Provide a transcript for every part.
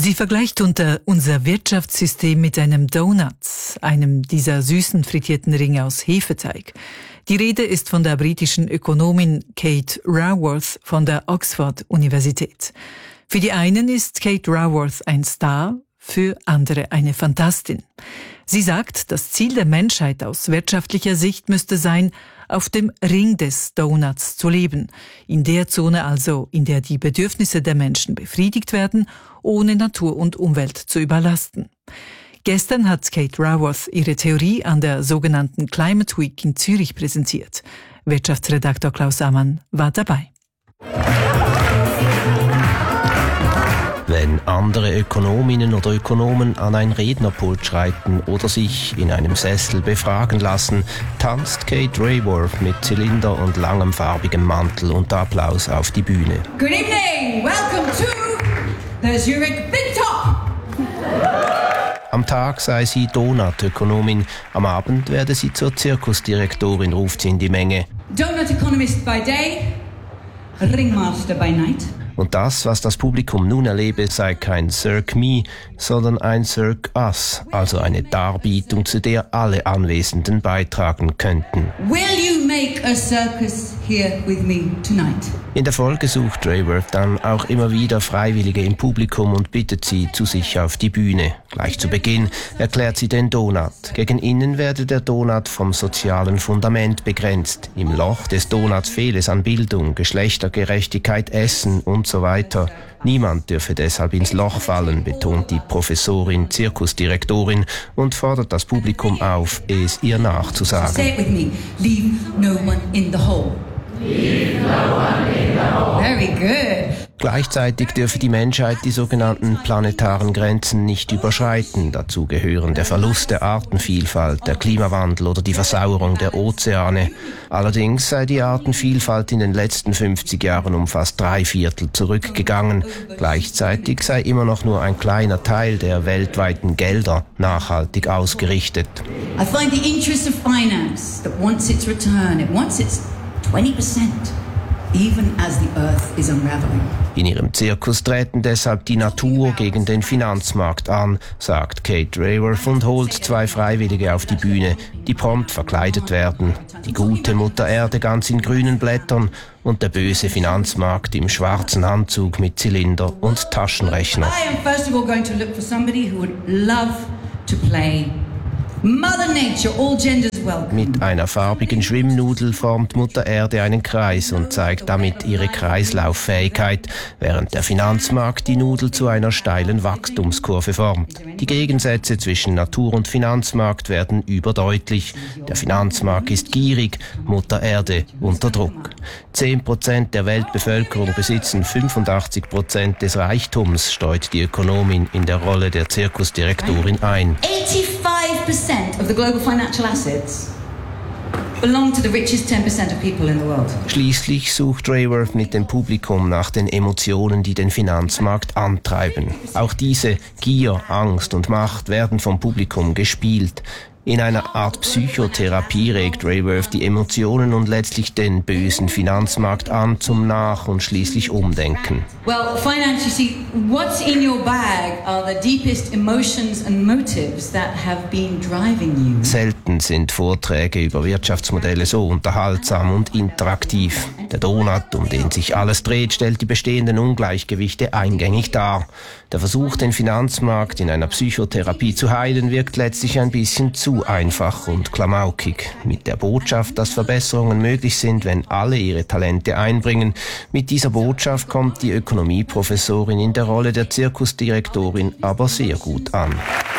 Sie vergleicht unser Wirtschaftssystem mit einem Donut, einem dieser süßen frittierten Ringe aus Hefeteig. Die Rede ist von der britischen Ökonomin Kate Raworth von der Oxford-Universität. Für die einen ist Kate Raworth ein Star, für andere eine Fantastin. Sie sagt, das Ziel der Menschheit aus wirtschaftlicher Sicht müsste sein, auf dem Ring des Donuts zu leben. In der Zone also, in der die Bedürfnisse der Menschen befriedigt werden, ohne Natur und Umwelt zu überlasten. Gestern hat Kate Raworth ihre Theorie an der sogenannten Climate Week in Zürich präsentiert. Wirtschaftsredaktor Klaus Ammann war dabei. Wenn andere Ökonominnen oder Ökonomen an ein Rednerpult schreiten oder sich in einem Sessel befragen lassen, tanzt Kate Raworth mit Zylinder und langem farbigem Mantel unter Applaus auf die Bühne. Good evening, welcome to the Zurich Big Top. Am Tag sei sie Donut-Ökonomin, am Abend werde sie zur Zirkusdirektorin, ruft sie in die Menge. Donut economist by day, ringmaster by night. Und das, was das Publikum nun erlebe, sei kein Cirque Me, sondern ein Cirque Us, also eine Darbietung, zu der alle Anwesenden beitragen könnten. Will you make a circus here with me tonight? In der Folge sucht Raworth dann auch immer wieder Freiwillige im Publikum und bittet sie zu sich auf die Bühne. Gleich zu Beginn erklärt sie den Donut. Gegen innen werde der Donut vom sozialen Fundament begrenzt. Im Loch des Donuts fehle es an Bildung, Geschlechtergerechtigkeit, Essen und so weiter. Niemand dürfe deshalb ins Loch fallen, betont die Professorin, Zirkusdirektorin und fordert das Publikum auf, es ihr nachzusagen. Say it with me. Leave no one in the hole. Leave no one in the hole. Very good. Gleichzeitig dürfe die Menschheit die sogenannten planetaren Grenzen nicht überschreiten. Dazu gehören der Verlust der Artenvielfalt, der Klimawandel oder die Versauerung der Ozeane. Allerdings sei die Artenvielfalt in den letzten 50 Jahren um fast 3/4 zurückgegangen. Gleichzeitig sei immer noch nur ein kleiner Teil der weltweiten Gelder nachhaltig ausgerichtet. I find the interest of finance that wants its return, it wants its 20%. Even as the earth is unraveling. In ihrem Zirkus treten deshalb die Natur gegen den Finanzmarkt an, sagt Kate Raworth und holt 2 Freiwillige auf die Bühne, die prompt verkleidet werden. Die gute Mutter Erde ganz in grünen Blättern und der böse Finanzmarkt im schwarzen Anzug mit Zylinder und Taschenrechner. I am first of all going to look for somebody who would love to play Mother Nature, all genders welcome. Mit einer farbigen Schwimmnudel formt Mutter Erde einen Kreis und zeigt damit ihre Kreislauffähigkeit, während der Finanzmarkt die Nudel zu einer steilen Wachstumskurve formt. Die Gegensätze zwischen Natur und Finanzmarkt werden überdeutlich. Der Finanzmarkt ist gierig, Mutter Erde unter Druck. 10% der Weltbevölkerung besitzen 85% des Reichtums, steuert die Ökonomin in der Rolle der Zirkusdirektorin ein. 85% of the global financial assets belong to the richest 10% of people in the world. Schließlich sucht Raworth mit dem Publikum nach den Emotionen, die den Finanzmarkt antreiben. Auch diese Gier, Angst und Macht werden vom Publikum gespielt. In einer Art Psychotherapie regt Raworth die Emotionen und letztlich den bösen Finanzmarkt an zum Nach- und schließlich Umdenken. Well, finance, you see, what's in your bag are the deepest emotions and motives that have been driving you. Selten sind Vorträge über Wirtschaftsmodelle so unterhaltsam und interaktiv. Der Donut, um den sich alles dreht, stellt die bestehenden Ungleichgewichte eingängig dar. Der Versuch, den Finanzmarkt in einer Psychotherapie zu heilen, wirkt letztlich ein bisschen zu einfach und klamaukig. Mit der Botschaft, dass Verbesserungen möglich sind, wenn alle ihre Talente einbringen. Mit dieser Botschaft kommt die Ökonomieprofessorin in der Rolle der Zirkusdirektorin aber sehr gut an.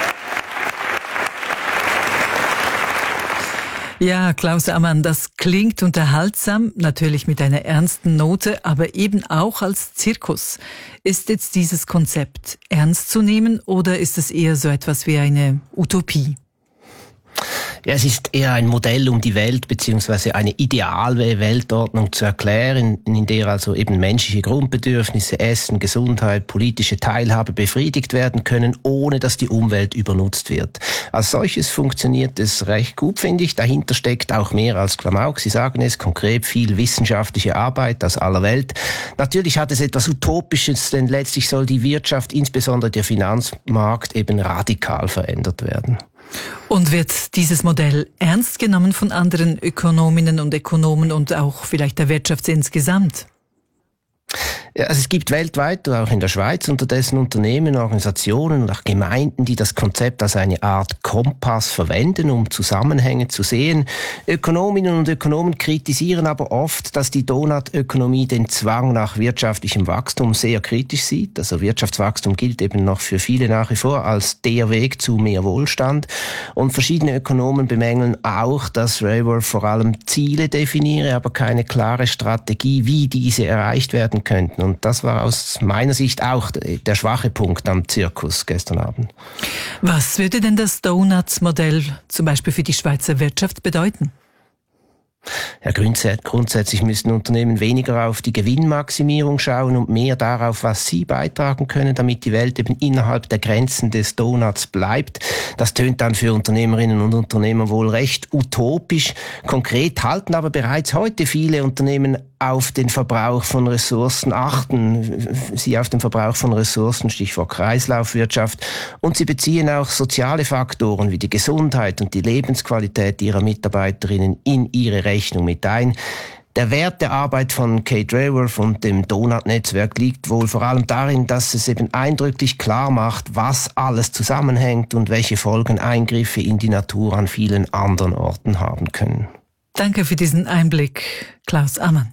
Ja, Klaus Ammann, das klingt unterhaltsam, natürlich mit einer ernsten Note, aber eben auch als Zirkus. Ist jetzt dieses Konzept ernst zu nehmen oder ist es eher so etwas wie eine Utopie? Ja, es ist eher ein Modell, um die Welt bzw. eine ideale Weltordnung zu erklären, in der also eben menschliche Grundbedürfnisse, Essen, Gesundheit, politische Teilhabe befriedigt werden können, ohne dass die Umwelt übernutzt wird. Als solches funktioniert es recht gut, finde ich. Dahinter steckt auch mehr als Klamauk. Sie sagen es konkret, viel wissenschaftliche Arbeit aus aller Welt. Natürlich hat es etwas Utopisches, denn letztlich soll die Wirtschaft, insbesondere der Finanzmarkt, eben radikal verändert werden. Und wird dieses Modell ernst genommen von anderen Ökonominnen und Ökonomen und auch vielleicht der Wirtschaft insgesamt? Ja, also es gibt weltweit, auch in der Schweiz, unterdessen Unternehmen, Organisationen und auch Gemeinden, die das Konzept als eine Art Kompass verwenden, um Zusammenhänge zu sehen. Ökonominnen und Ökonomen kritisieren aber oft, dass die Donutökonomie den Zwang nach wirtschaftlichem Wachstum sehr kritisch sieht. Also Wirtschaftswachstum gilt eben noch für viele nach wie vor als der Weg zu mehr Wohlstand. Und verschiedene Ökonomen bemängeln auch, dass Raworth vor allem Ziele definiere, aber keine klare Strategie, wie diese erreicht werden könnten. Und das war aus meiner Sicht auch der schwache Punkt am Zirkus gestern Abend. Was würde denn das Donuts-Modell zum Beispiel für die Schweizer Wirtschaft bedeuten? Ja, grundsätzlich müssten Unternehmen weniger auf die Gewinnmaximierung schauen und mehr darauf, was sie beitragen können, damit die Welt eben innerhalb der Grenzen des Donuts bleibt. Das tönt dann für Unternehmerinnen und Unternehmer wohl recht utopisch. Konkret halten aber bereits heute viele Unternehmen auf den Verbrauch von Ressourcen Stichwort Kreislaufwirtschaft. Und sie beziehen auch soziale Faktoren wie die Gesundheit und die Lebensqualität ihrer Mitarbeiterinnen in ihre Rechnung mit ein. Der Wert der Arbeit von Kate Raworth und dem Donut-Netzwerk liegt wohl vor allem darin, dass es eben eindrücklich klar macht, was alles zusammenhängt und welche Folgen Eingriffe in die Natur an vielen anderen Orten haben können. Danke für diesen Einblick, Klaus Ammann.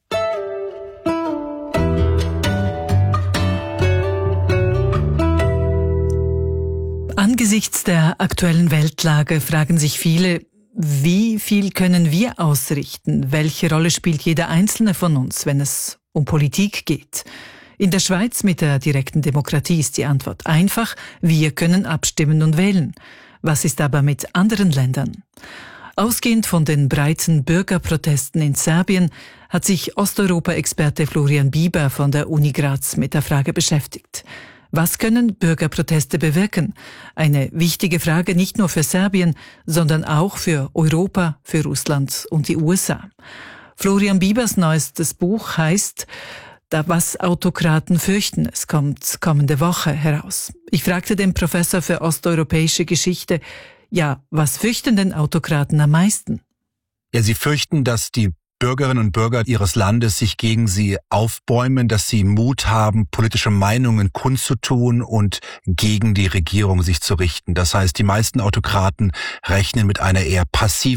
Angesichts der aktuellen Weltlage fragen sich viele, wie viel können wir ausrichten? Welche Rolle spielt jeder Einzelne von uns, wenn es um Politik geht? In der Schweiz mit der direkten Demokratie ist die Antwort einfach, wir können abstimmen und wählen. Was ist aber mit anderen Ländern? Ausgehend von den breiten Bürgerprotesten in Serbien hat sich Osteuropa-Experte Florian Bieber von der Uni Graz mit der Frage beschäftigt. Was können Bürgerproteste bewirken? Eine wichtige Frage nicht nur für Serbien, sondern auch für Europa, für Russland und die USA. Florian Biebers neuestes Buch heißt »Was Autokraten fürchten«. Es kommt kommende Woche heraus. Ich fragte den Professor für osteuropäische Geschichte, ja, was fürchten denn Autokraten am meisten? Ja, sie fürchten, dass die Bürgerinnen und Bürger ihres Landes sich gegen sie aufbäumen, dass sie Mut haben, politische Meinungen kundzutun und gegen die Regierung sich zu richten. Das heißt, die meisten Autokraten rechnen mit einer eher passiven